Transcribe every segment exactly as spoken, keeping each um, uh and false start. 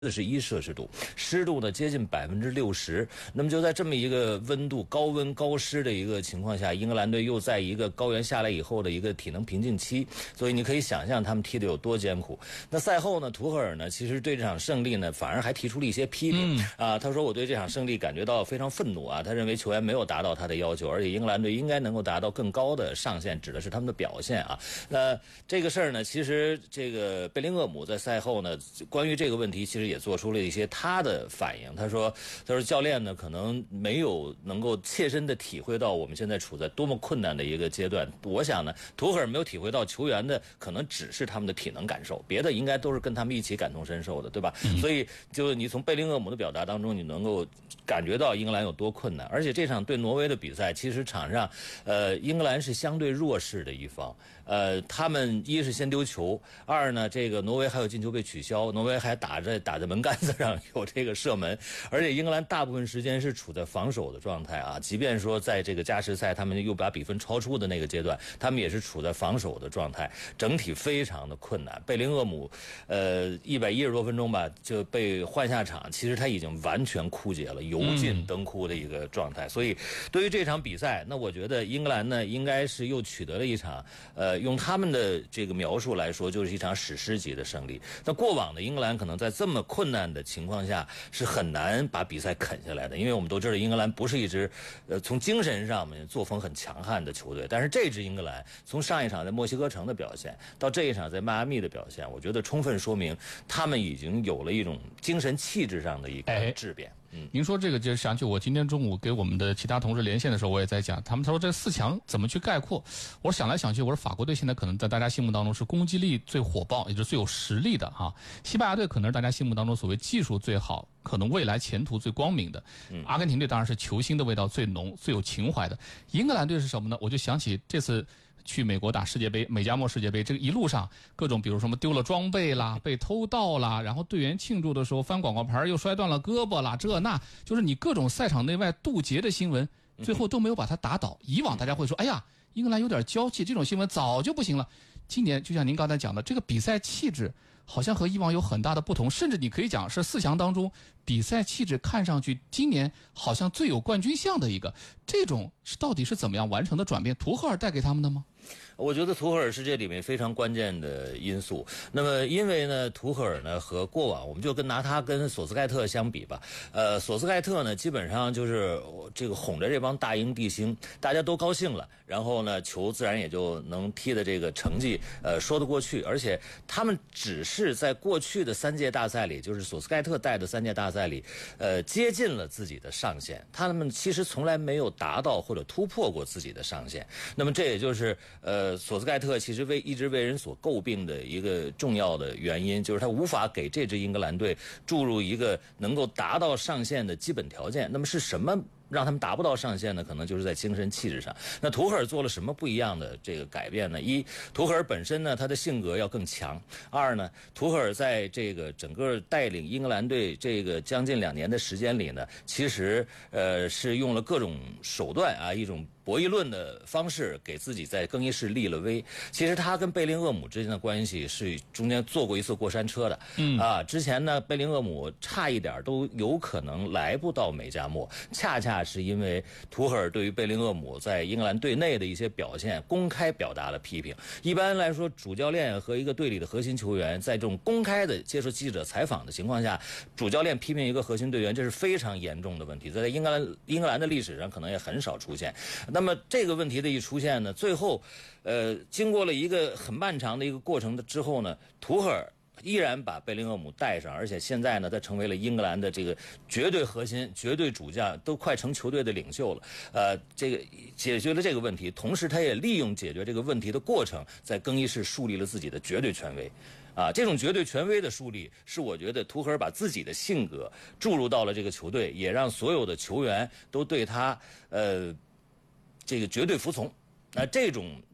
四十一摄氏度，湿度呢接近百分之六十。那么就在这么一个温度、高温高湿的一个情况下，英格兰队又在一个高原下来以后的一个体能瓶颈期，所以你可以想象他们踢得有多艰苦。那赛后呢，图赫尔呢其实对这场胜利呢反而还提出了一些批评、嗯、啊，他说我对这场胜利感觉到非常愤怒啊，他认为球员没有达到他的要求，而且英格兰队应该能够达到更高的上限，指的是他们的表现啊。那这个事儿呢，其实这个贝林厄姆在赛后呢，关于这个问题其实也做出了一些他的反应。他说他说教练呢可能没有能够切身的体会到我们现在处在多么困难的一个阶段。我想呢，图赫尔没有体会到球员的可能只是他们的体能感受，别的应该都是跟他们一起感同身受的，对吧、嗯、所以就你从贝林厄姆的表达当中，你能够感觉到英格兰有多困难。而且这场对挪威的比赛，其实场上呃英格兰是相对弱势的一方，呃他们一是先丢球，二呢这个挪威还有进球被取消，挪威还打着打着门杆子上有这个射门，而且英格兰大部分时间是处在防守的状态啊，即便说在这个加时赛他们又把比分超出的那个阶段，他们也是处在防守的状态，整体非常的困难。贝林厄姆呃一百一十多分钟吧就被换下场，其实他已经完全枯竭了，油尽灯枯的一个状态、嗯、所以对于这场比赛，那我觉得英格兰呢应该是又取得了一场呃用他们的这个描述来说就是一场史诗级的胜利。那过往的英格兰可能在这么困难的情况下是很难把比赛啃下来的，因为我们都知道英格兰不是一支呃从精神上面作风很强悍的球队，但是这支英格兰从上一场在墨西哥城的表现到这一场在迈阿密的表现，我觉得充分说明他们已经有了一种精神气质上的一个质变。 嗯，您说这个就想起我今天中午给我们的其他同事连线的时候，我也在讲，他们他说这四强怎么去概括？我想来想去，我说法国队现在可能在大家心目当中是攻击力最火爆，也就是最有实力的哈。西班牙队可能是大家心目当中所谓技术最好，可能未来前途最光明的。嗯，阿根廷队当然是球星的味道最浓、最有情怀的。英格兰队是什么呢？我就想起这次去美国打世界杯，美加墨世界杯，这个一路上各种，比如什么丢了装备啦，被偷盗啦，然后队员庆祝的时候翻广告牌又摔断了胳膊啦，这那就是你各种赛场内外渡劫的新闻，最后都没有把他打倒。以往大家会说，哎呀，英格兰有点娇气，这种新闻早就不行了。今年就像您刚才讲的，这个比赛气质好像和以往有很大的不同，甚至你可以讲是四强当中比赛气质看上去今年好像最有冠军相的一个，这种是到底是怎么样完成的转变？图赫尔带给他们的吗？ 我觉得图赫尔是这里面非常关键的因素。那么因为呢，图赫尔呢和过往，我们就跟拿他跟索斯盖特相比吧。呃，索斯盖特呢基本上就是这个哄着这帮大英帝星，大家都高兴了，然后呢球自然也就能踢的这个成绩呃说得过去。而且他们只是在过去的三届大赛里，就是索斯盖特带的三届大赛里，呃接近了自己的上限，他们其实从来没有达到或者突破过自己的上限。那么这也就是呃，索斯盖特其实为一直为人所诟病的一个重要的原因，就是他无法给这支英格兰队注入一个能够达到上限的基本条件。那么是什么让他们达不到上限呢？可能就是在精神气质上。那图赫尔做了什么不一样的这个改变呢？一，图赫尔本身呢，他的性格要更强；二呢，图赫尔在这个整个带领英格兰队这个将近两年的时间里呢，其实呃是用了各种手段啊，一种博弈论的方式给自己在更衣室立了威。其实他跟贝林厄姆之间的关系是中间坐过一次过山车的。嗯啊，之前呢，贝林厄姆差一点都有可能来不到美加墨，恰恰是因为图赫尔对于贝林厄姆在英格兰队内的一些表现公开表达了批评。一般来说，主教练和一个队里的核心球员在这种公开的接受记者采访的情况下，主教练批评一个核心队员，这是非常严重的问题，在英格兰英格兰的历史上可能也很少出现。那么这个问题的一出现呢，最后呃经过了一个很漫长的一个过程的之后呢，图赫尔依然把贝林厄姆带上，而且现在呢，他成为了英格兰的这个绝对核心、绝对主将，都快成球队的领袖了。呃，这个解决了这个问题，同时他也利用解决这个问题的过程，在更衣室树立了自己的绝对权威。啊，这种绝对权威的树立，是我觉得图赫尔把自己的性格注入到了这个球队，也让所有的球员都对他呃这个绝对服从。那、呃、这种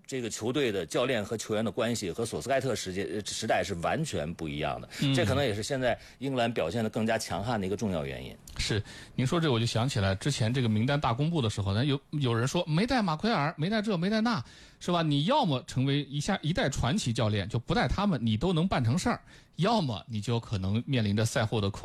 这个球队的教练和球员的关系和索斯盖特时间时代是完全不一样的， 嗯、 这可能也是现在英格兰表现得更加强悍的一个重要原因。 是，您说这我就想起来之前这个名单大公布的时候呢，有有人说没带马奎尔，没带这，没带那，是吧？你要么成为一下一代传奇教练，就不带他们，你都能办成事儿；要么你就可能面临着赛后的苦。